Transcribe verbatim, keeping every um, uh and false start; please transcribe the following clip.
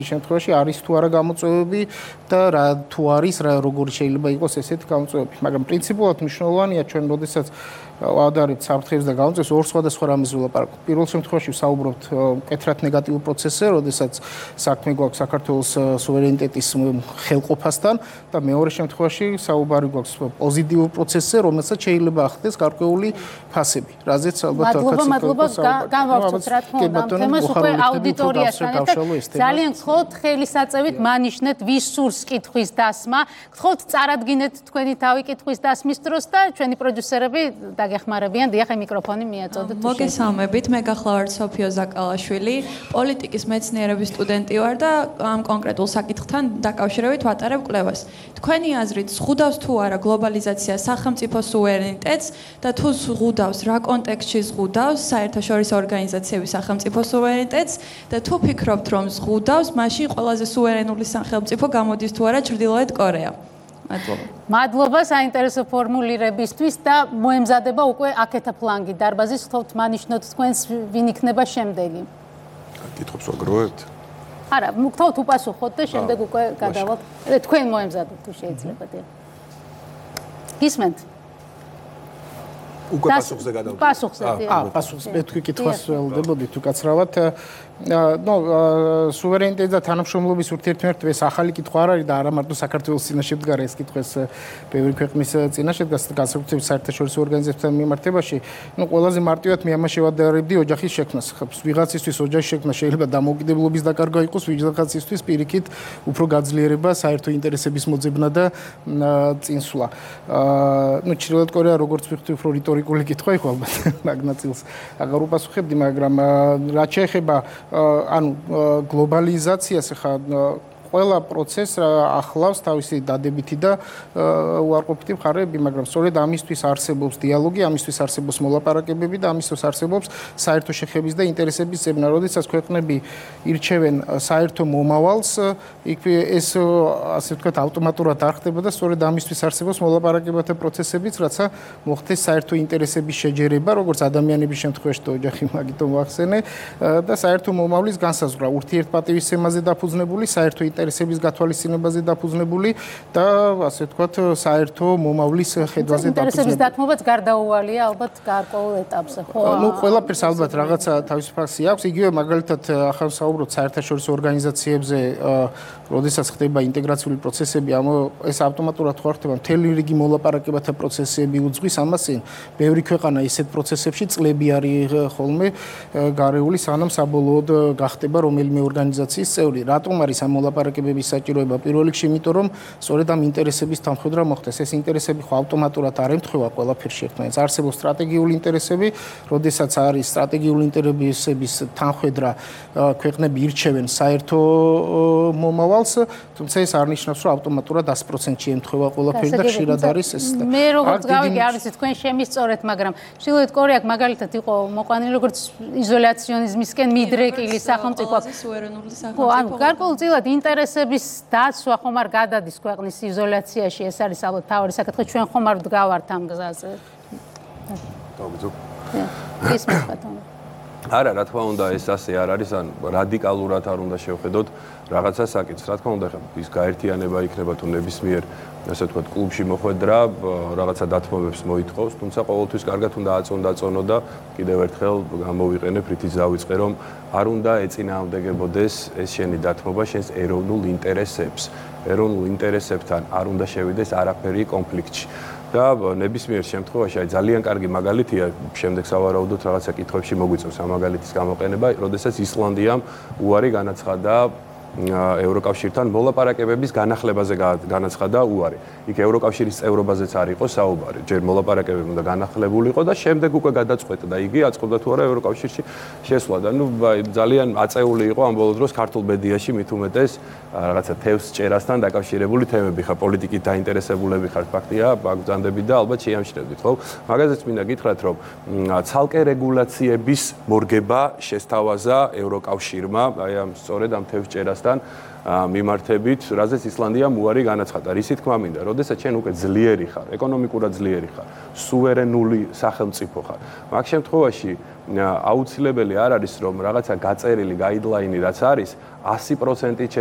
შემთხვევაში არის თუ არა გამოწვევები და რა თუ არის რა როგორი შეიძლება იყოს ესეთი გამოწვევები, მაგრამ პრინციპულად მნიშვნელოვანია ჩვენ როდესაც ვადარებთ საფრთხებს და გამოწვევებს ორ სხვადასხვა რამის ვილაპარაკოთ. პირველ შემთხვევაში ვსაუბრობთ მკეთრად ნეგატიურ პროცესზე, როდესაც საქმე გვაქვს საქართველოს სუვერენიტეტის ხელყოფასთან და მეორე შემთხვევაში საუბარი გვაქვს პოზიტიურ პროცესზე, რომელსაც შეიძლება ახდენს გარკვეული ფასები. რაზეც ალბათ მადლობა, მადლობა, განვავრცელოთ რა თქმა უნდა ამ თემას უკვე აუდიტორიასთან ერთად. ძალიან გთხოვთ ხელისაწევით მანიშნეთ ვის სურს კითხვის დასმა. გთხოვთ წარადგინეთ თქვენი თავი კითხვის დასმის დროს და ჩვენი პროდიუსერები დაგეხმარებიან. დიახ, მიკროფონი მიაწოდეთ. მოგესალმებით, მე გახლავართ სოფიო ზაკალაშვილი, პოლიტიკის მეცნიერების სტუდენტი ვარ და ამ კონკრეტულ საკითხთან დაკავშირებით ვატარებ კვლევას. თქვენი აზრით, ზღუდავს თუ არა გლობალიზაცია სახელმწიფო სუვერენიტეტს და თუ ზღუდავს, რა კონტექსტში ზღუდავს საერთაშორისო ორგანიზაციების სახელმწიფო სუვერენიტეტს და თუ ფიქრობთ, რომ ზღუდავს, მაშინ ყველაზე სუვერენული სახელმწიფო გამოდის თუ არა ჩრდილოეთ კორეა. მადლობა. მადლობა საინტერესო ფორმულირებისთვის და მოემზადება უკვე აქეთა ფლანგი დარბაზის. გთხოვთ მანიშნოთ თქვენს ვინ იქნება შემდეგი. კითხობს ვაგროვებთ? არა, გთხოვთ უპასუხოთ და შემდეგ უკვე გადავალთ. თქვენ მოემზადოთ თუ შეიძლება. გისმენთ? უკვე პასუხზე გადავდივართ. პასუხზე. აა, პასუხზე. მე თქვი კითხვას ველოდებოდი თუ კაცრავად. ნო, სუვერენიტეტი და თანამშრომლობის ურთიერთმოქმედება ეს ახალი კითხვა არ არის და არა მარტო საქართველოს წინაშე დგარა ეს კითხვის ბევრი ქვეყნის წინაშე დგას განსაკუთრებით საერთაშორისო ორგანიზაციებთან მიმართებაში. ნუ ყველაზე მარტივად მე ამას შევადარებდი ოჯახის შექმნას. ვიღაცისთვის ოჯახის შექმნა შეიძლება დამოუკიდებლობის დაკარგვა იყოს, ვიღაცისთვის პირიქით უფრო გაძლიერება, საერთო ინტერესების მოძებნა და წინსვლა. ნუ ჩრდილოეთ კორეა როგორც ვიხდი უფრო რიტორიკული კითხვა იყო ალბათ მაგ ნაწილს აღარ უპასუხებდი, მაგრამ რაც შეეხება ანუ გლობალიზაციას ხა ყველა პროცესს ახლავს თავისი დადებითი და უარყოფითი მხარეები, მაგრამ სწორედ ამისთვის არსებობს დიალოგი, ამისთვის არსებობს მოლაპარაკებები და ამისთვის არსებობს საერთო შეხების და ინტერესების ზებნა. როდესაც ქვეყნები ირჩევენ საერთო მომავალს, იქ ეს ასე ვთქვათ ავტომატურად არ ხდება და სწორედ ამისთვის არსებობს მოლაპარაკებათა პროცესებიც, რაცა მოხდეს საერთო ინტერესების შეჯერება, როგორც ადამიანების შემთხვევაში ოჯახი მაგითო მოახსენე და საერთო მომავლის განსაზღვრა, ურთიერთპატივისცემაზე დაფუძნებული, საერთო ინტერესების გათვალისწინებაზე დაფუძნებული და ასე ვთქვათ საერთო მომავლის ხედვაზე დაფუძნებული. ინტერესების დათმობაც გარდაუვალია ალბათ გარკვეულ ეტაპზე, ხო? ნუ ყველაფერს ალბათ რაღაცა თავისუფლება აქვს. იგივე მაგალითად ახლა საუბრობთ საერთაშორისო ორგანიზაციებზე, როდესაც ხდება ინტეგრაციული პროცესები, ამ ეს ავტომატურად ხო არ ხდება, მთელი რიგი მოლაპარაკებათა პროცესები უძღვის ამას წინ. ბევრი ქვეყანა ისეთ პროცესებში წლები არის ხოლმე გარეული, სანამ საბოლოოდ გახდება რომელიმე ორგანიზაციის წევრი. რატომ არის ამ მოლაპარაკებების საჭიროება? პირველ რიგში, იმიტომ რომ სწორედ ამ ინტერესების თანხმდრა მოხდეს. ეს ინტერესები ხო ავტომატურად არ ემთხვევა ყველაფერში ერთმანეთს. არსებობს სტრატეგიული ინტერესები, როდესაც არის სტრატეგიული ინტერესების თანხმდრა, ქვეყნები ირჩევენ საერთო მომავალს, თუმცა ეს არ ნიშნავს, რომ ავტომატურად ას პროცენტში ემთხვევა ყველაფერი და ხშირად არის ეს. მე როგორც გავიგე, არ ვიცი თქვენ შემისწორეთ, მაგრამ ჩრდილოეთ კორეა მაგალითად იყო მოყვანილი როგორც იზოლაციონიზმისკენ მიდრეკილი სახელმწიფო. ხო, ანუ გარკვეულწილად ინტერესების დაცვა ხომ არ გადადის ქვეყნის იზოლაციაში, ეს არის ალბათ თავი საკითხი, ჩვენ ხომ არ ვდგავართ ამ გზაზე. გავგზავნა. ის მოგხატონ. არა, რა თქმა უნდა, ეს ასე არ არის, ან რადიკალურად არ უნდა შევხედოთ რაღაცა საკითხს. რა თქმა უნდა, ხა ის გაერთიანება იქნება თუ ნებისმიერ, ასე ვთქვათ, კლუბში მოხვედრა რაღაცა დათმობებს მოითხოვს, თუმცა ყოველთვის კარგად უნდა აწონდაწონო და კიდევ ერთხელ გამოვიყენებ, რითიც დავიწყე, რომ არ უნდა ეწინააღმდეგებოდეს ეს შენი დათმობა შენს ეროვნულ ინტერესებს. ეროვნულ ინტერესებთან არ უნდა შევიდეს არაფერი კონფლიქტში. და ნებისმიერ შემთხვევაში აი ძალიან კარგი მაგალითია, შემდეგ სავარაუდოდ რაღაცა კითხვებში მოგვიწევს ამ მაგალითის გამოყენება, როდესაც ისლანდიამ უარი განაცხადა ევროკავშირთან მოლაპარაკებების განახლებაზე განაცხადა უარი. იქ ევროკავშირის წევრობაზეც არ იყო საუბარი. ჯერ მოლაპარაკებები უნდა განახლებულ იყო და შემდეგ უკვე გადაწყვეტა და იგი აწყობდა თუ არა ევროკავშირში შესვლა და ნუ ძალიან აწეული იყო ამ ბოლო დროს ქართულ მედიაში მით უმეტეს რაღაცა თევზ ჭერასთან დაკავშირებული თემები ხა პოლიტიკით დაინტერესებულები ხართ ფაქტია, ბაგძანდები და ალბათ შეამჩნევდით, ხო? მაგაზეც მინდა გითხრათ, რომ ცალკე რეგულაციების მორგება შესთავაზა ევროკავშირმა, აი ამ სწორედ ამ თევზ ჭერას ქვეყნებასთან მიმართებით, რაზეც ისლანდიამ უარი განაცხადა. რისი თქმა მინდა, როდესაც ჩვენ უკვე ძლიერი ხარ, ეკონომიკურად ძლიერი ხარ, სუვერენული სახელმწიფო ხარ. მაგ შემთხვევაში აუცილებელი არ არის რომ რაღაცა გაწერილი გაიდლაინი რაც არის, ასი პროცენტით